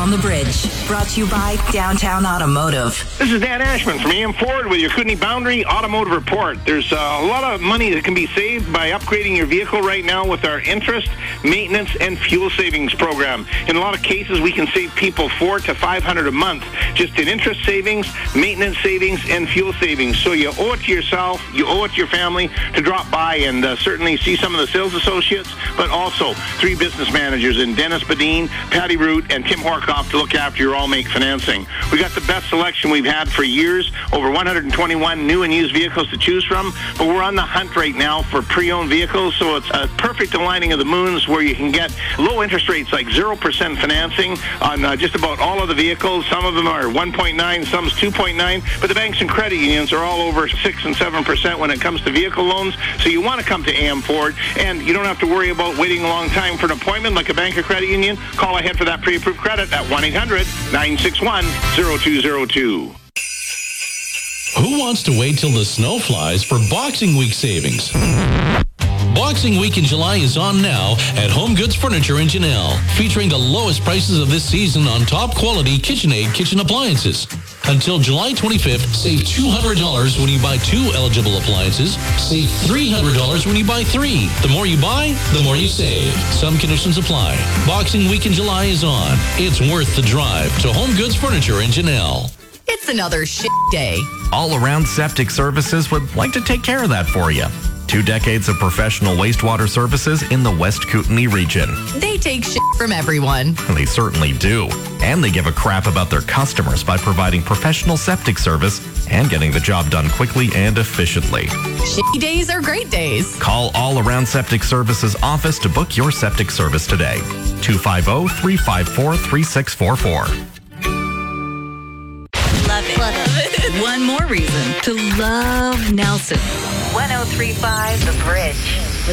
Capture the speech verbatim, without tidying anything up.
On the Bridge. Brought to you by Downtown Automotive. This is Dan Ashman from A M Ford with your Kootenai Boundary Automotive Report. There's uh, a lot of money that can be saved by upgrading your vehicle right now with our interest, maintenance, and fuel savings program. In a lot of cases, we can save people four to five hundred a month just in interest savings, maintenance savings, and fuel savings. So you owe it to yourself, you owe it to your family to drop by and uh, certainly see some of the sales associates, but also three business managers in Dennis Badine, Patty Root, and Tim Horkoff to look after your all-make financing. We got the best selection we've had for years, over one hundred twenty-one new and used vehicles to choose from, but we're on the hunt right now for pre-owned vehicles, so it's a perfect aligning of the moons where you can get low interest rates like zero percent financing on uh, just about all of the vehicles. Some of them are one point nine, some's two point nine, but the banks and credit unions are all over six and seven percent when it comes to vehicle loans, so you want to come to A M Ford, and you don't have to worry about waiting a long time for an appointment like a bank or credit union. Call ahead for that pre-approved credit at one eight hundred nine six one zero two zero two. Who wants to wait till the snow flies for Boxing Week savings? Boxing Week in July is on now at Home Goods Furniture in Janelle, featuring the lowest prices of this season on top quality KitchenAid kitchen appliances. Until July twenty-fifth, save two hundred dollars when you buy two eligible appliances. Save three hundred dollars when you buy three. The more you buy, the more you save. Some conditions apply. Boxing Week in July is on. It's worth the drive to Home Goods Furniture in Janelle. It's another shit day. All Around Septic Services would like to take care of that for you. Two decades of professional wastewater services in the West Kootenai region. They take shit from everyone. They certainly do. And they give a crap about their customers by providing professional septic service and getting the job done quickly and efficiently. Shitty days are great days. Call All Around Septic Services office to book your septic service today. two five zero, three five four, three six four four. Love it. Love it. One more reason to love Nelson. one oh three point five The Bridge.